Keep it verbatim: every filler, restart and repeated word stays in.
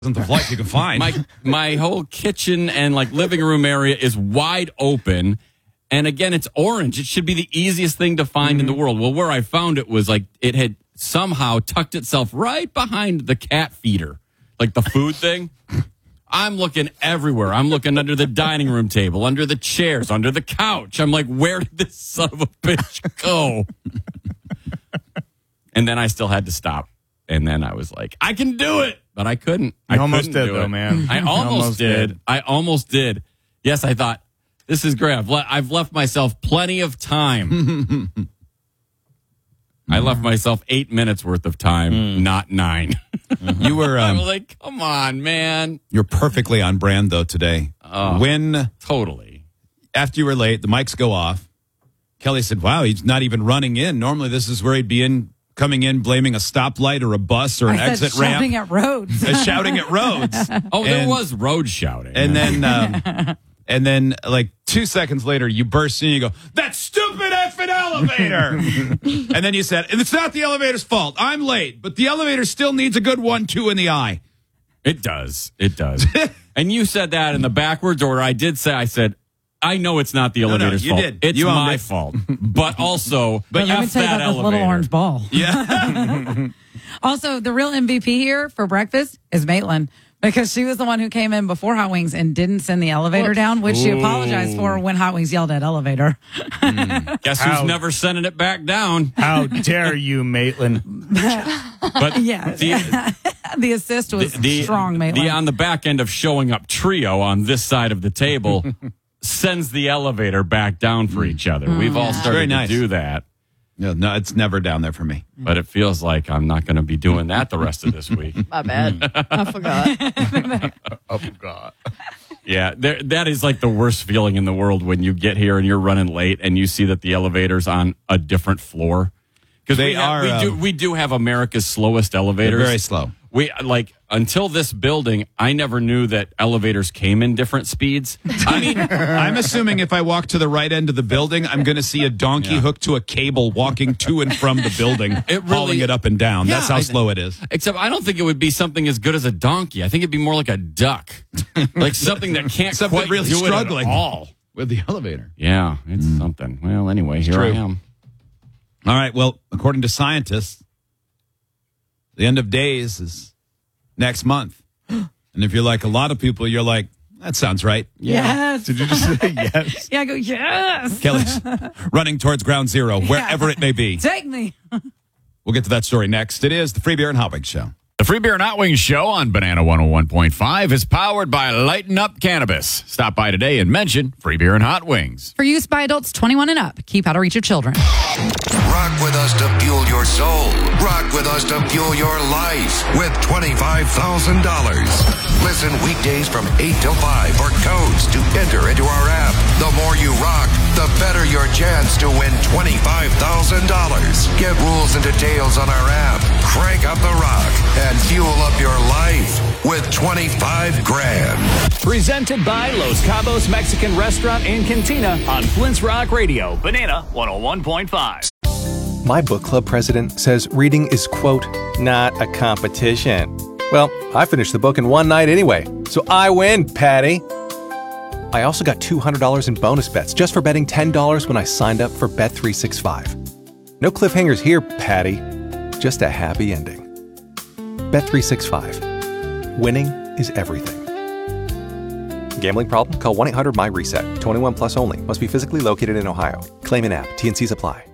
isn't the flight you can find. My my whole kitchen and like living room area is wide open. And again, it's orange. It should be the easiest thing to find mm-hmm. in the world. Well, where I found it was like it had somehow tucked itself right behind the cat feeder, like the food thing. I'm looking everywhere. I'm looking under the dining room table, under the chairs, under the couch. I'm like, where did this son of a bitch go? And then I still had to stop. And then I was like, I can do it. But I couldn't. You I almost couldn't did, do though, it. man. I almost, almost did. did. I almost did. Yes, I thought, this is great. I've, le- I've left myself plenty of time. I left myself eight minutes worth of time, mm. not nine. You were. Um, I was like, come on, man. You're perfectly on brand, though, today. Uh, when Totally. After you were late, the mics go off. Kelly said, wow, he's not even running in. Normally, this is where he'd be in, coming in, blaming a stoplight or a bus or an I exit said ramp. shouting at roads. Uh, shouting at roads. Oh, there And- was road shouting. And then, um, and then, like two seconds later, you burst in and you go, "That stupid effing elevator!" And then you said, "And it's not the elevator's fault. I'm late, but the elevator still needs a good one-two in the eye." It does. It does. And you said that in the backwards order. I did say, I said, I know it's not the no, elevator's you fault. did. It's You owned my it. fault. But also, But let me F tell you that about this elevator. little orange ball. Yeah. Also, the real M V P here for breakfast is Maitland, because she was the one who came in before Hot Wings and didn't send the elevator down, which she apologized for when Hot Wings yelled at elevator. Mm. Guess How- who's never sending it back down? How dare you, Maitland? But Yeah. the, The assist was the, strong, Maitland. the on the back end of showing up trio on this side of the table sends the elevator back down for each other. We've all started Very nice. to do that. No, no, it's never down there for me. But it feels like I'm not going to be doing that the rest of this week. My bad. I forgot. Oh, God. Yeah, there, that is like the worst feeling in the world when you get here and you're running late and you see that the elevator's on a different floor. Because They we, have- are, we do um, we do have America's slowest elevators. They're very slow. We like until this building, I never knew that elevators came in different speeds. I mean, I'm assuming if I walk to the right end of the building, I'm going to see a donkey Yeah. hooked to a cable walking to and from the building, It really- hauling it up and down. Yeah, That's how I- slow it is. except I don't think it would be something as good as a donkey. I think it'd be more like a duck, like something that can't Something quite really do struggling. it at all. With the elevator. Yeah, it's something. Well, anyway, here true. I am. All right. Well, according to scientists, the end of days is next month. And if you're like a lot of people, you're like, that sounds right. Yes. Did you just say yes? Yeah, I go, yes. Kelly's running towards ground zero, wherever it may be. Take me. We'll get to that story next. It is the Free Beer and Hot Wings Show. The Free Beer and Hot Wings Show on Banana one oh one point five is powered by Lighten Up Cannabis. Stop by today and mention Free Beer and Hot Wings. For use by adults twenty-one and up. Keep out of reach of children. Rock with us to fuel your soul. Rock with us to fuel your life with twenty-five thousand dollars. Listen weekdays from eight till five for codes to enter into our app. The more you rock, the better your chance to win twenty-five thousand dollars. Get rules and details on our app. Crank up the rock and fuel up your life with twenty-five grand. Presented by Los Cabos Mexican Restaurant and Cantina on Flint's Rock Radio, Banana one oh one point five. My book club president says reading is, quote, not a competition. Well, I finished the book in one night anyway, so I win, Patty. I also got two hundred dollars in bonus bets just for betting ten dollars when I signed up for Bet three sixty-five. No cliffhangers here, Patty. Just a happy ending. Bet three sixty-five. Winning is everything. Gambling problem? Call one eight hundred my reset. twenty-one plus only. Must be physically located in Ohio. Claim in app. T and Cs apply.